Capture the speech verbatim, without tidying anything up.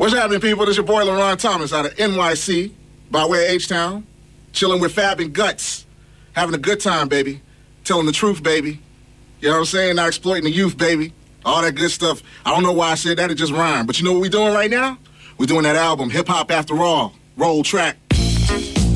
What's happening, people? This is your boy, LaRon Thomas, out of N Y C, by way of H-Town. Chilling with Fab and Guts. Having a good time, baby. Telling the truth, baby. You know what I'm saying? Not exploiting the youth, baby. All that good stuff. I don't know why I said that. It just rhymed. But you know what we doing right now? We're doing that album, Hip Hop After All. Roll track.